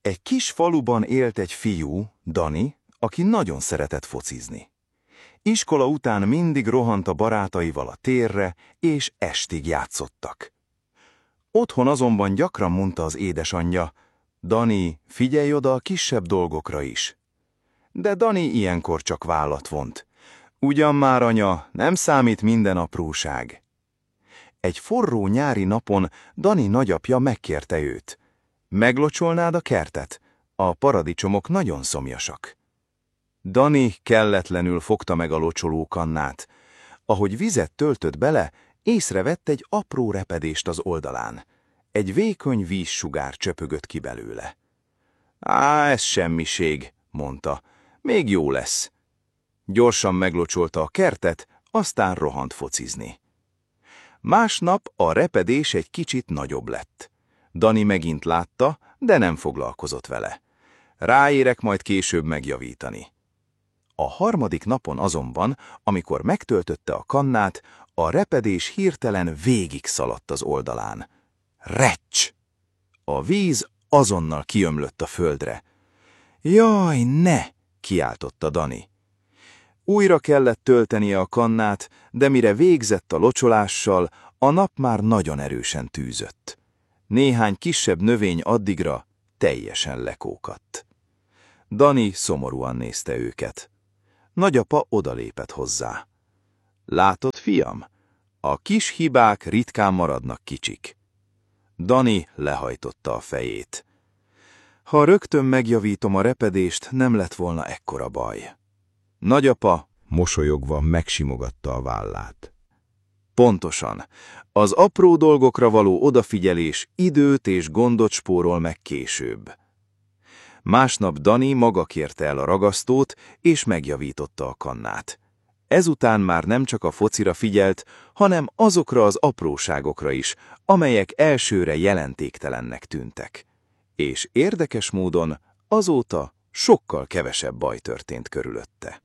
Egy kis faluban élt egy fiú, Dani, aki nagyon szeretett focizni. Iskola után mindig rohant a barátaival a térre, és estig játszottak. Otthon azonban gyakran mondta az édesanyja: Dani, figyelj oda a kisebb dolgokra is. De Dani ilyenkor csak vállat vont. Ugyan már, anya, nem számít minden apróság. Egy forró nyári napon Dani nagyapja megkérte őt: meglocsolnád a kertet? A paradicsomok nagyon szomjasak. Dani kelletlenül fogta meg a locsolókannát. Ahogy vizet töltött bele, észrevett egy apró repedést az oldalán. Egy vékony vízsugár csöpögött ki belőle. Á, ez semmiség, mondta. Még jó lesz. Gyorsan meglocsolta a kertet, aztán rohant focizni. Másnap a repedés egy kicsit nagyobb lett. Dani megint látta, de nem foglalkozott vele. Ráérek majd később megjavítani. A harmadik napon azonban, amikor megtöltötte a kannát, a repedés hirtelen végig szaladt az oldalán. Recs! A víz azonnal kiömlött a földre. Jaj, ne! Kiáltotta Dani. Újra kellett töltenie a kannát, de mire végzett a locsolással, a nap már nagyon erősen tűzött. Néhány kisebb növény addigra teljesen lekókadt. Dani szomorúan nézte őket. Nagyapa odalépett hozzá. Látod, fiam? A kis hibák ritkán maradnak kicsik. Dani lehajtotta a fejét. Ha rögtön megjavítom a repedést, nem lett volna ekkora baj. Nagyapa mosolyogva megsimogatta a vállát. Pontosan. Az apró dolgokra való odafigyelés időt és gondot spórol meg később. Másnap Dani maga kérte el a ragasztót, és megjavította a kannát. Ezután már nem csak a focira figyelt, hanem azokra az apróságokra is, amelyek elsőre jelentéktelennek tűntek. És érdekes módon azóta sokkal kevesebb baj történt körülötte.